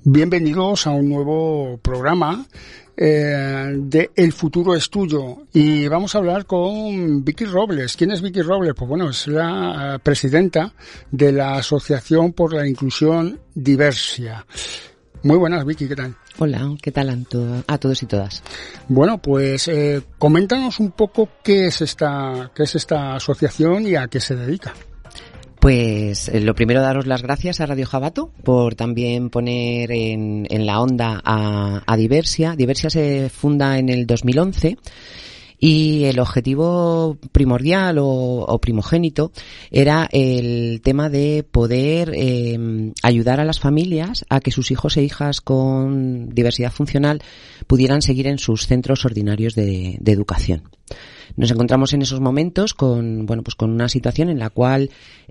Bienvenidos a un nuevo programa de El futuro es tuyo, y vamos a hablar con Vicky Robles. ¿Quién es Vicky Robles? Pues bueno, es la presidenta de la Asociación por la Inclusión Diversia. Muy buenas, Vicky, ¿qué tal? Hola, ¿qué tal a todos y todas? Bueno, pues coméntanos un poco qué es esta asociación y a qué se dedica. Pues lo primero, daros las gracias a Radio Jabato por también poner en la onda a Diversia. Diversia se funda en el 2011 y el objetivo primordial o primogénito era el tema de poder ayudar a las familias a que sus hijos e hijas con diversidad funcional pudieran seguir en sus centros ordinarios de educación. Nos encontramos en esos momentos con una situación en la cual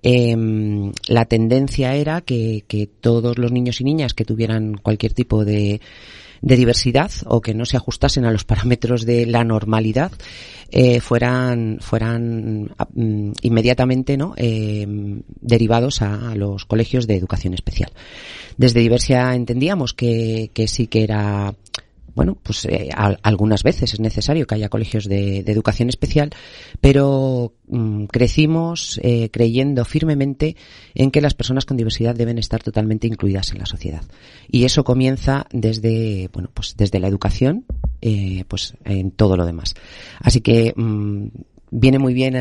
la tendencia era que todos los niños y niñas que tuvieran cualquier tipo de diversidad o que no se ajustasen a los parámetros de la normalidad fueran inmediatamente derivados a los colegios de educación especial. Desde Diversia entendíamos que sí que era algunas veces es necesario que haya colegios de educación especial, pero crecimos creyendo firmemente en que las personas con diversidad deben estar totalmente incluidas en la sociedad. Y eso comienza desde la educación, en todo lo demás. Así que viene muy bien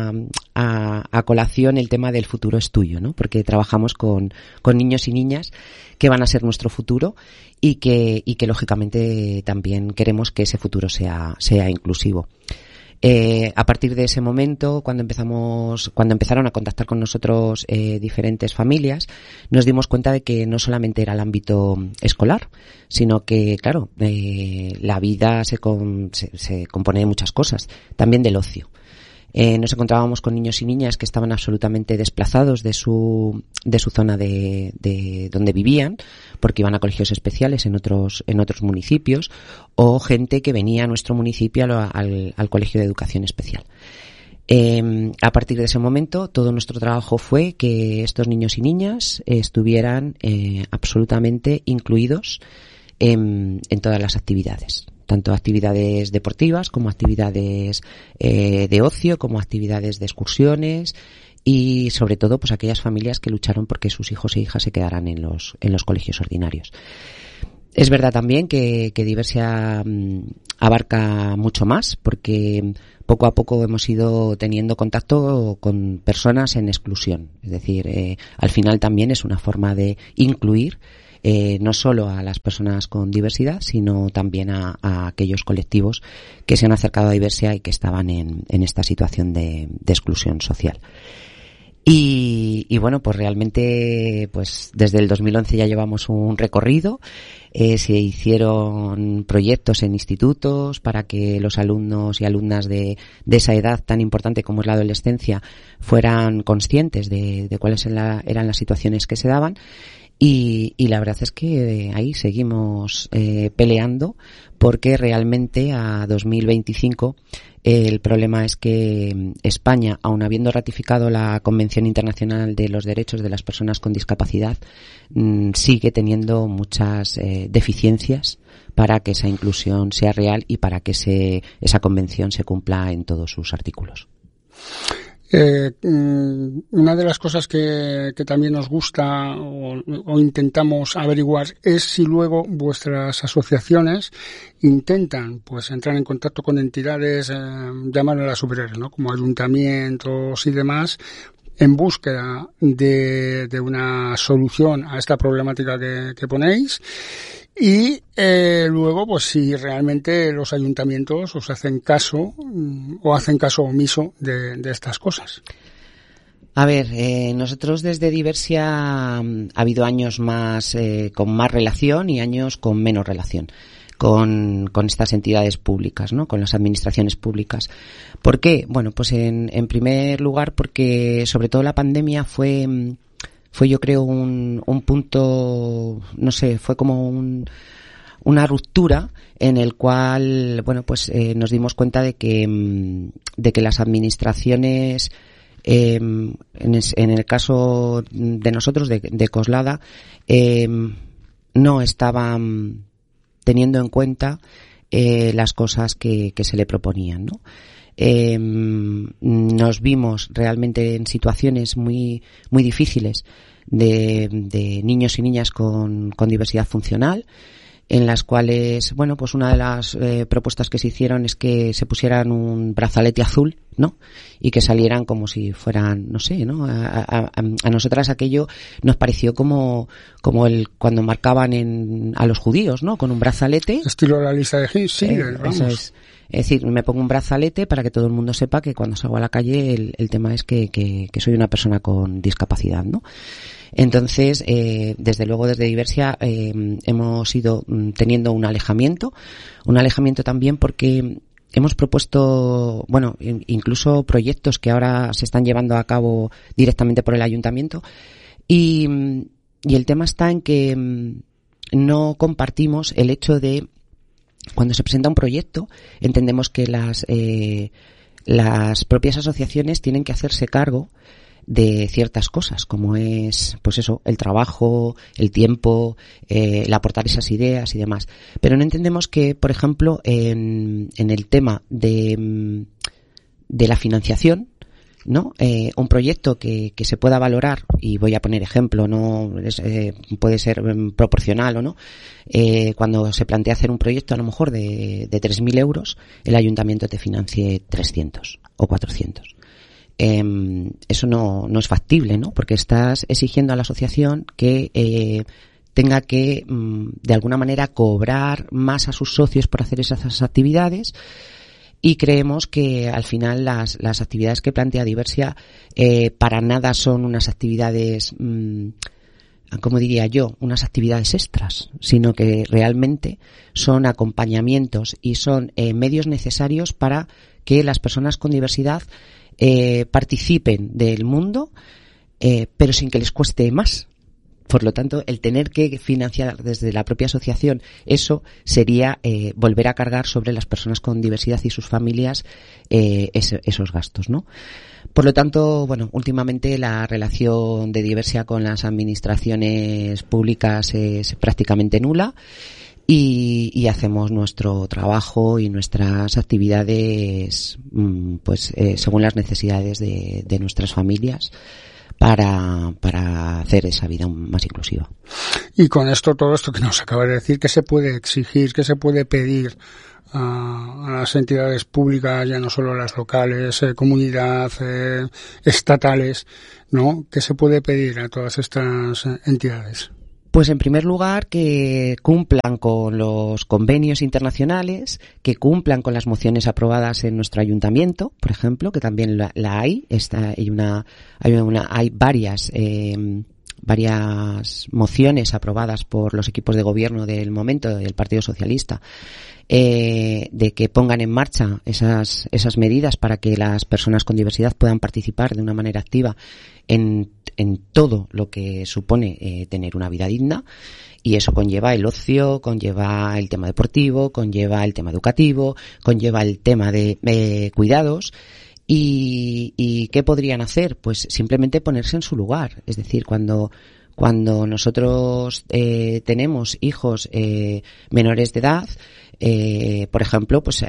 a colación el tema del futuro es tuyo, ¿no? Porque trabajamos con niños y niñas que van a ser nuestro futuro y que lógicamente también queremos que ese futuro sea inclusivo. A partir de ese momento, cuando empezaron a contactar con nosotros diferentes familias, nos dimos cuenta de que no solamente era el ámbito escolar, sino que, claro, la vida se compone de muchas cosas, también del ocio. Nos encontrábamos con niños y niñas que estaban absolutamente desplazados de su zona de donde vivían, porque iban a colegios especiales en otros municipios, o gente que venía a nuestro municipio al colegio de educación especial. A partir de ese momento, todo nuestro trabajo fue que estos niños y niñas estuvieran absolutamente incluidos en todas las actividades, tanto actividades deportivas como actividades de ocio, como actividades de excursiones y sobre todo pues aquellas familias que lucharon porque sus hijos e hijas se quedaran en los colegios ordinarios. Es verdad también que Diversia abarca mucho más, porque poco a poco hemos ido teniendo contacto con personas en exclusión. Es decir, al final también es una forma de incluir no solo a las personas con diversidad, sino también a aquellos colectivos que se han acercado a Diversia y que estaban en esta situación de exclusión social. Y bueno, pues realmente, pues desde el 2011 ya llevamos un recorrido. Se hicieron proyectos en institutos para que los alumnos y alumnas de esa edad tan importante como es la adolescencia fueran conscientes de cuáles eran las situaciones que se daban. Y la verdad es que ahí seguimos peleando, porque realmente a 2025 el problema es que España, aun habiendo ratificado la Convención Internacional de los Derechos de las Personas con Discapacidad, sigue teniendo muchas deficiencias para que esa inclusión sea real y para que esa convención se cumpla en todos sus artículos. Una de las cosas que también nos gusta o intentamos averiguar es si luego vuestras asociaciones intentan pues entrar en contacto con entidades, llamarlas superiores, ¿no? Como ayuntamientos y demás, en búsqueda de una solución a esta problemática que ponéis. Y luego, pues si realmente los ayuntamientos os hacen caso o hacen caso omiso de estas cosas. A ver, nosotros desde Diversia ha habido años más con más relación y años con menos relación con estas entidades públicas, ¿no? Con las administraciones públicas. ¿Por qué? Bueno, pues en primer lugar porque sobre todo la pandemia fue yo creo un punto, no sé, fue como una ruptura en el cual, bueno, pues nos dimos cuenta de que las administraciones, en el caso de nosotros, de Coslada, no estaban teniendo en cuenta las cosas que se le proponían, ¿no? Nos vimos realmente en situaciones muy muy difíciles de niños y niñas con diversidad funcional, en las cuales, bueno, pues una de las propuestas que se hicieron es que se pusieran un brazalete azul, ¿no? Y que salieran como si fueran, no sé, ¿no? A nosotras aquello nos pareció como cuando marcaban a los judíos, ¿no? Con un brazalete. Estilo la lista de Hitler, vamos. Eso es. Es decir, me pongo un brazalete para que todo el mundo sepa que cuando salgo a la calle el tema es que soy una persona con discapacidad, ¿no? Entonces, desde luego desde Diversia hemos ido teniendo un alejamiento también porque hemos propuesto, bueno, incluso proyectos que ahora se están llevando a cabo directamente por el ayuntamiento y el tema está en que no compartimos el hecho de cuando se presenta un proyecto, entendemos que las propias asociaciones tienen que hacerse cargo de ciertas cosas, como es, pues eso, el trabajo, el tiempo, el aportar esas ideas y demás. Pero no entendemos que, por ejemplo, en el tema de la financiación, ¿no? Un proyecto que se pueda valorar, y voy a poner ejemplo, no puede ser proporcional o no, cuando se plantea hacer un proyecto a lo mejor de 3.000 euros, el ayuntamiento te financie 300 o 400. Eso no es factible, ¿no? Porque estás exigiendo a la asociación que tenga que de alguna manera cobrar más a sus socios por hacer esas actividades. Y creemos que al final las actividades que plantea Diversia para nada son unas actividades, como diría yo, unas actividades extras, sino que realmente son acompañamientos y son medios necesarios para que las personas con diversidad participen del mundo, pero sin que les cueste más. Por lo tanto, el tener que financiar desde la propia asociación, eso sería volver a cargar sobre las personas con diversidad y sus familias esos gastos, ¿no? Por lo tanto, bueno, últimamente la relación de Diversia con las administraciones públicas es prácticamente nula y hacemos nuestro trabajo y nuestras actividades pues según las necesidades de nuestras familias, para hacer esa vida más inclusiva. Y con todo esto que nos acaba de decir, ¿qué se puede exigir, qué se puede pedir a las entidades públicas, ya no solo las locales, comunidad, estatales, ¿no? ¿Qué se puede pedir a todas estas entidades? Pues en primer lugar que cumplan con los convenios internacionales, que cumplan con las mociones aprobadas en nuestro ayuntamiento, por ejemplo, que también la hay. Hay varias mociones aprobadas por los equipos de gobierno del momento del Partido Socialista, de que pongan en marcha esas medidas para que las personas con diversidad puedan participar de una manera activa en todo lo que supone tener una vida digna, y eso conlleva el ocio, conlleva el tema deportivo, conlleva el tema educativo, conlleva el tema de cuidados. ¿Y qué podrían hacer? Pues simplemente ponerse en su lugar. Es decir, cuando nosotros tenemos hijos menores de edad, por ejemplo, pues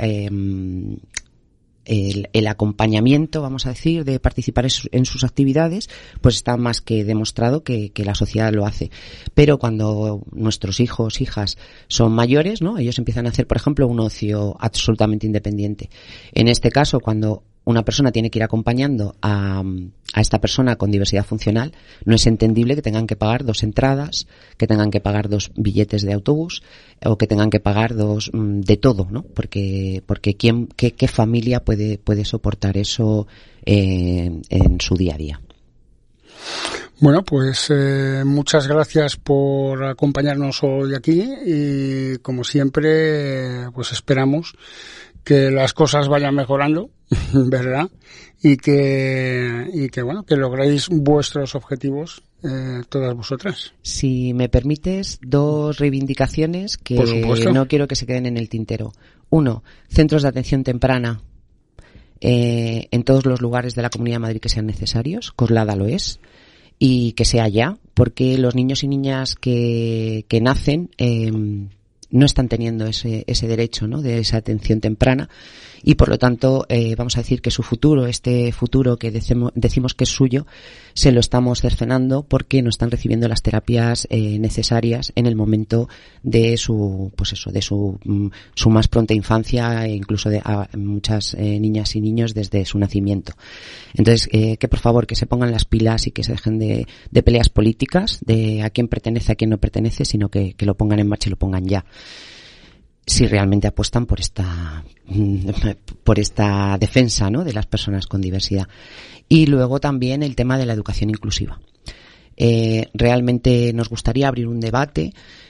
el acompañamiento, vamos a decir, de participar en sus actividades, pues está más que demostrado que la sociedad lo hace. Pero cuando nuestros hijos, hijas son mayores, ¿no? Ellos empiezan a hacer, por ejemplo, un ocio absolutamente independiente. En este caso, cuando una persona tiene que ir acompañando a esta persona con diversidad funcional, no es entendible que tengan que pagar 2 entradas, que tengan que pagar 2 billetes de autobús o que tengan que pagar 2 de todo, ¿no? Porque qué familia puede soportar eso en su día a día. Bueno, pues muchas gracias por acompañarnos hoy aquí y como siempre pues esperamos que las cosas vayan mejorando, ¿verdad? Y que bueno, que logréis vuestros objetivos todas vosotras. Si me permites, 2 reivindicaciones que no quiero que se queden en el tintero. 1, centros de atención temprana en todos los lugares de la Comunidad de Madrid que sean necesarios. Coslada lo es. Y que sea ya, porque los niños y niñas que nacen no están teniendo ese derecho, ¿no?, de esa atención temprana, y por lo tanto vamos a decir que su futuro, este futuro que decimos que es suyo, se lo estamos cercenando porque no están recibiendo las terapias necesarias en el momento de su más pronta infancia, e incluso de muchas niñas y niños desde su nacimiento. Entonces, que por favor que se pongan las pilas y que se dejen de peleas políticas, de a quién pertenece, a quién no pertenece, sino que lo pongan en marcha y lo pongan ya, si realmente apuestan por esta defensa, ¿no?, de las personas con diversidad. Y luego también el tema de la educación inclusiva. Realmente nos gustaría abrir un debate.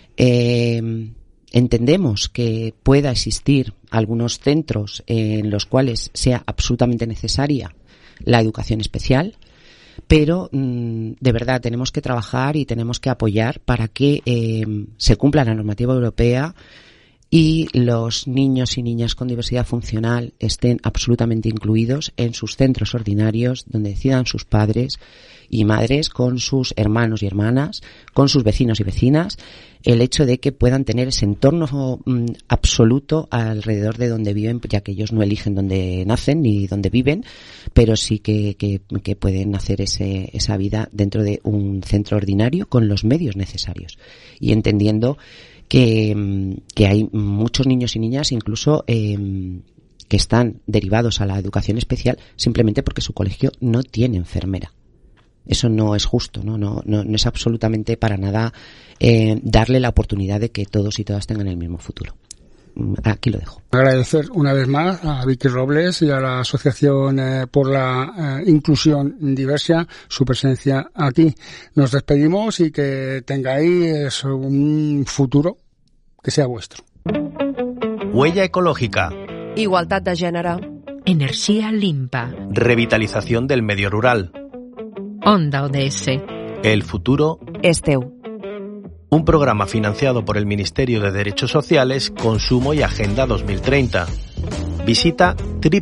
Entendemos que pueda existir algunos centros en los cuales sea absolutamente necesaria la educación especial, pero de verdad tenemos que trabajar y tenemos que apoyar para que se cumpla la normativa europea y los niños y niñas con diversidad funcional estén absolutamente incluidos en sus centros ordinarios, donde decidan sus padres y madres, con sus hermanos y hermanas, con sus vecinos y vecinas, el hecho de que puedan tener ese entorno absoluto alrededor de donde viven, ya que ellos no eligen dónde nacen ni dónde viven, pero sí que pueden hacer esa vida dentro de un centro ordinario con los medios necesarios, y entendiendo que hay muchos niños y niñas incluso que están derivados a la educación especial simplemente porque su colegio no tiene enfermera. Eso no es justo, no es absolutamente para nada darle la oportunidad de que todos y todas tengan el mismo futuro. Aquí lo dejo. Agradecer una vez más a Vicky Robles y a la Asociación por la Inclusión Diversa su presencia aquí. Nos despedimos y que tengáis un futuro que sea vuestro. Huella ecológica. Igualdad de gènere. Energía limpa. Revitalización del medio rural. Onda ODS. El futuro És teu. Un programa financiado por el Ministerio de Derechos Sociales, Consumo y Agenda 2030. Visita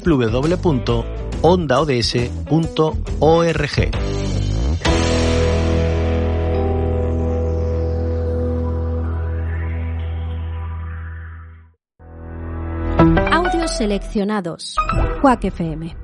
www.ondaods.org. Audios seleccionados. Quack FM.